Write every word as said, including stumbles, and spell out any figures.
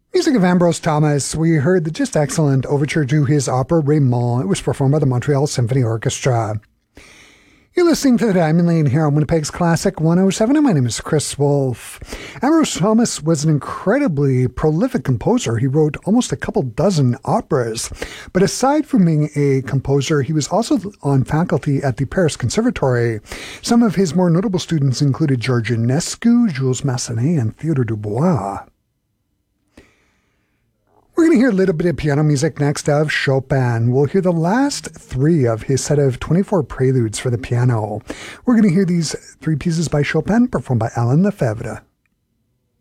Music of Ambrose Thomas. We heard the just excellent overture to his opera Raymond. It was performed by the Montreal Symphony Orchestra. You're listening to the Diamond Lane here on Winnipeg's Classic one oh seven, and my name is Chris Wolf. Ambrose Thomas was an incredibly prolific composer. He wrote almost a couple dozen operas. But aside from being a composer, he was also on faculty at the Paris Conservatory. Some of his more notable students included George Enescu, Jules Massenet, and Theodore Dubois. We're going to hear a little bit of piano music next of Chopin. We'll hear the last three of his set of twenty-four preludes for the piano. We're going to hear these three pieces by Chopin performed by Alan Lefebvre.